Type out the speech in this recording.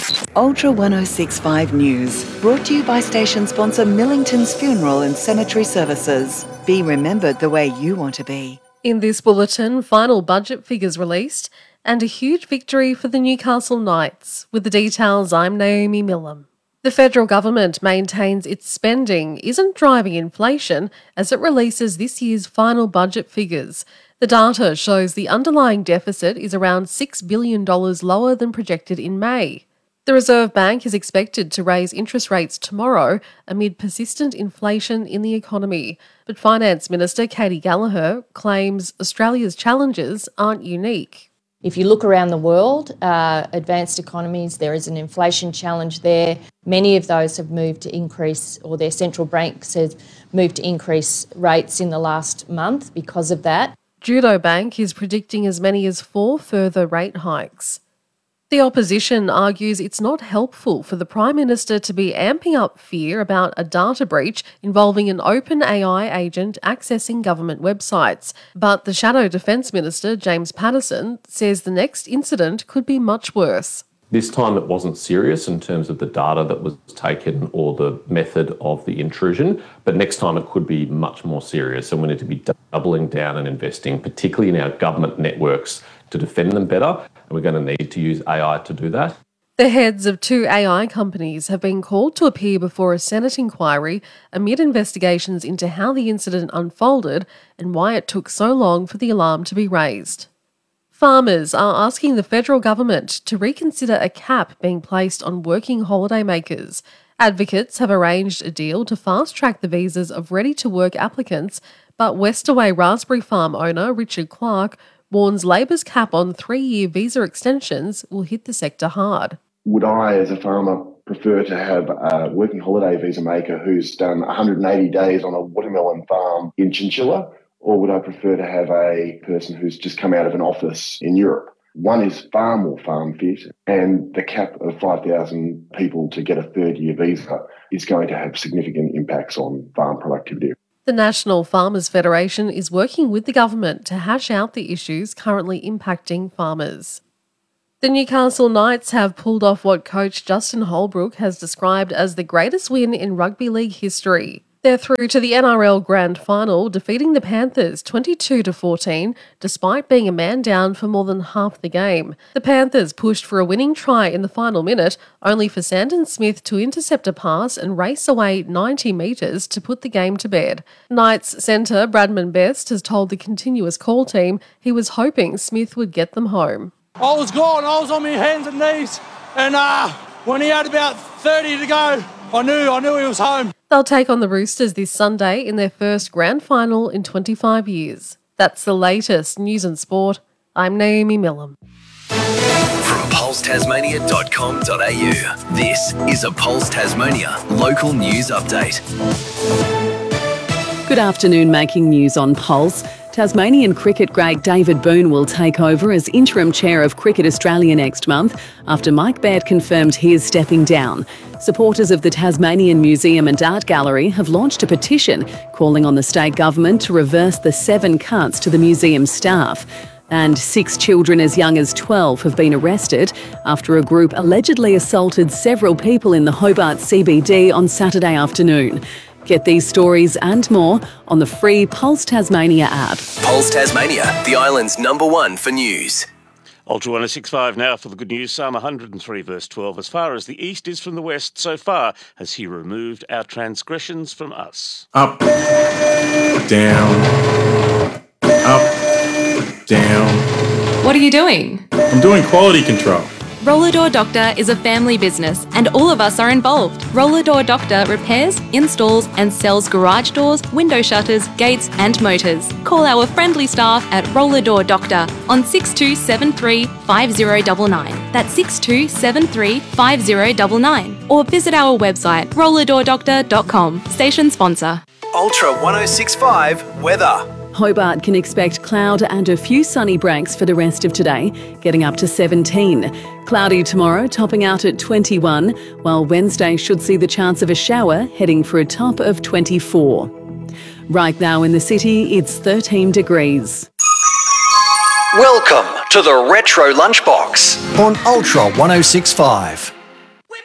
Ultra 1065 News, brought to you by station sponsor Millington's Funeral and Cemetery Services. Be remembered the way you want to be. In this bulletin, final budget figures released and a huge victory for the Newcastle Knights. With the details, I'm Naomi Millam. The federal government maintains its spending isn't driving inflation as it releases this year's final budget figures. The data shows the underlying deficit is around $6 billion lower than projected in May. The Reserve Bank is expected to raise interest rates tomorrow amid persistent inflation in the economy. But Finance Minister Katy Gallagher claims Australia's challenges aren't unique. If you look around the world, advanced economies, there is an inflation challenge there. Many of those have moved to increase, or their central banks have moved to increase rates in the last month because of that. Judo Bank is predicting as many as 4 further rate hikes. The opposition argues it's not helpful for the Prime Minister to be amping up fear about a data breach involving an open AI agent accessing government websites. But the Shadow Defence Minister, James Paterson, says the next incident could be much worse. This time it wasn't serious in terms of the data that was taken or the method of the intrusion, but next time it could be much more serious, and we need to be doubling down and investing, particularly in our government networks, to defend them better, and we're going to need to use AI to do that. The heads of 2 AI companies have been called to appear before a Senate inquiry amid investigations into how the incident unfolded and why it took so long for the alarm to be raised. Farmers are asking the federal government to reconsider a cap being placed on working holidaymakers. Advocates have arranged a deal to fast-track the visas of ready-to-work applicants, but Westaway Raspberry Farm owner Richard Clark warns Labor's cap on 3-year visa extensions will hit the sector hard. Would I, as a farmer, prefer to have a working holiday visa maker who's done 180 days on a watermelon farm in Chinchilla? Or would I prefer to have a person who's just come out of an office in Europe? One is far more farm fit, and the cap of 5,000 people to get a 3rd-year visa is going to have significant impacts on farm productivity. The National Farmers Federation is working with the government to hash out the issues currently impacting farmers. The Newcastle Knights have pulled off what coach Justin Holbrook has described as the greatest win in rugby league history. They're through to the NRL Grand Final, defeating the Panthers 22-14, despite being a man down for more than half the game. The Panthers pushed for a winning try in the final minute, only for Sandon Smith to intercept a pass and race away 90 metres to put the game to bed. Knights centre Bradman Best has told the Continuous Call team he was hoping Smith would get them home. I was gone, I was on my hands and knees, and when he had about 30 to go, I knew he was home. They'll take on the Roosters this Sunday in their first grand final in 25 years. That's the latest news and sport. I'm Naomi Millam. From pulsetasmania.com.au, this is a Pulse Tasmania local news update. Good afternoon, making news on Pulse. Tasmanian cricket great David Boon will take over as interim chair of Cricket Australia next month after Mike Baird confirmed he is stepping down. Supporters of the Tasmanian Museum and Art Gallery have launched a petition calling on the state government to reverse the 7 cuts to the museum staff. And 6 children as young as 12 have been arrested after a group allegedly assaulted several people in the Hobart CBD on Saturday afternoon. Get these stories and more on the free Pulse Tasmania app. Pulse Tasmania, the island's #1 for news. Ultra 1065 now for the good news. Psalm 103 verse 12. As far as the east is from the west, so far has he removed our transgressions from us. Up, down, up, down. What are you doing? I'm doing quality control. Roller Door Doctor is a family business and all of us are involved. Roller Door Doctor repairs, installs and sells garage doors, window shutters, gates and motors. Call our friendly staff at Roller Door Doctor on 6273 5099. That's 6273 5099. Or visit our website rollerdoordoctor.com. Station sponsor. Ultra 1065 weather. Hobart can expect cloud and a few sunny breaks for the rest of today, getting up to 17. Cloudy tomorrow, topping out at 21, while Wednesday should see the chance of a shower, heading for a top of 24. Right now in the city, it's 13 degrees. Welcome to the Retro Lunchbox on Ultra 1065.